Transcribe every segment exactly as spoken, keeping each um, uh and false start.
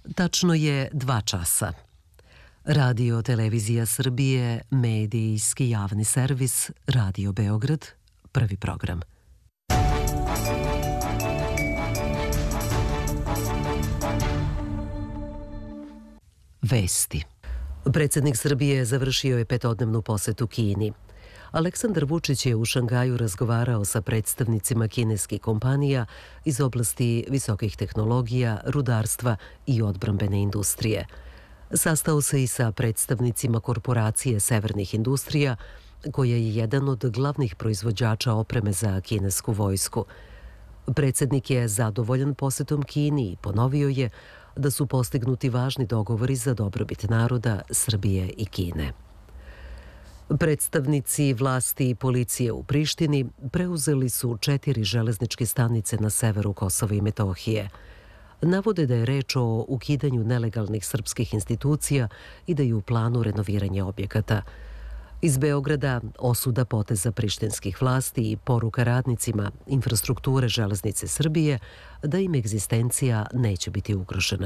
Tačno je dva časa. Radio Televizija Srbije, medijski javni servis, Radio Beograd, prvi program. Vesti. Predsjednik Srbije završio je petodnevnu posetu Kini. Aleksandar Vučić je u Šangaju razgovarao sa predstavnicima kineskih kompanija iz oblasti visokih tehnologija, rudarstva i odbrambene industrije. Sastao se i sa predstavnicima korporacije Severnih industrija, koja je jedan od glavnih proizvođača opreme za kinesku vojsku. Predsjednik je zadovoljan posetom Kini i ponovio je da su postignuti važni dogovori za dobrobit naroda Srbije i Kine. Predstavnici vlasti i policije u Prištini preuzeli su četiri železničke stanice na severu Kosova i Metohije. Navode da je reč o ukidanju nelegalnih srpskih institucija i da je u planu renoviranje objekata. Iz Beograda osuda poteza prištinskih vlasti i poruka radnicima infrastrukture železnice Srbije da im egzistencija neće biti ugrožena.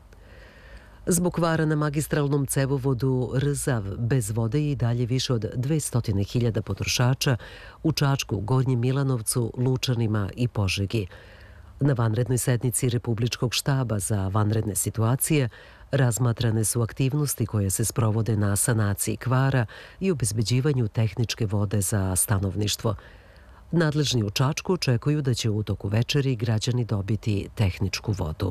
Zbog kvara na magistralnom cevovodu Rzav bez vode i dalje više od dvesta hiljada potrošača u Čačku, Gornjem Milanovcu, Lučanima i Požegi. Na vanrednoj sednici Republičkog štaba za vanredne situacije razmatrane su aktivnosti koje se sprovode na sanaciji kvara i obezbeđivanju tehničke vode za stanovništvo. Nadležni u Čačku očekuju da će u toku večeri građani dobiti tehničku vodu.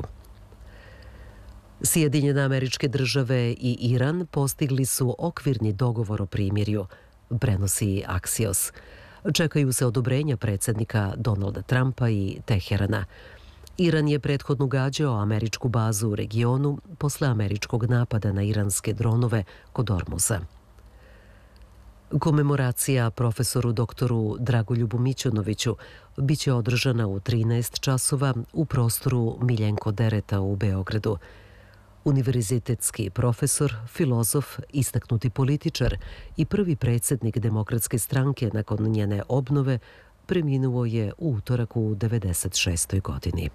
Sjedinjene Američke Države i Iran postigli su okvirni dogovor o primirju, prenosi Axios. Čekaju se odobrenja predsjednika Donalda Trumpa i Teherana. Iran je prethodno gađao američku bazu u regionu posle američkog napada na iranske dronove kod Ormuza. Komemoracija profesoru doktoru Dragoljubu Mićunoviću biće održana u trinaest časova u prostoru Miljenko Dereta u Beogradu. Univerzitetski profesor, filozof, istaknuti političar i prvi predsjednik Demokratske stranke nakon njene obnove preminuo je u utorak u devedeset šestoj godini.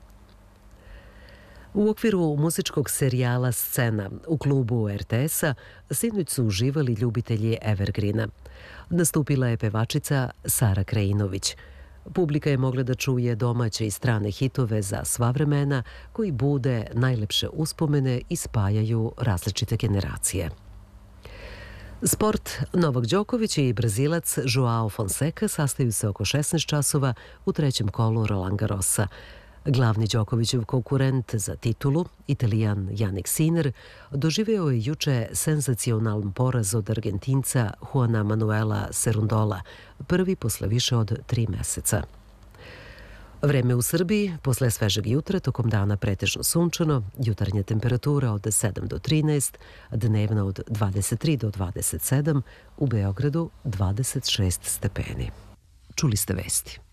U okviru muzičkog serijala Scena u klubu er te es-a sinoć su uživali ljubitelji Evergreena. Nastupila je pevačica Sara Krajinović. Publika je mogla da čuje domaće i strane hitove za sva vremena koji bude najlepše uspomene i spajaju različite generacije. Sport. Novak Đoković i Brazilac Joao Fonseca sastaju se oko šesnaest časova u trećem kolu Roland Garrosa. Glavni Đokovićev konkurent za titulu, Italijan Jannik Sinner, doživeo je juče senzacionalan poraz od Argentinca Juana Manuela Cerundola, prvi posle više od tri meseca. Vreme u Srbiji, posle svežeg jutra, tokom dana pretežno sunčano, jutarnja temperatura od sedam do trinaest, dnevna od dvadeset tri do dvadeset sedam, u Beogradu dvadeset šest stepeni. Čuli ste vesti.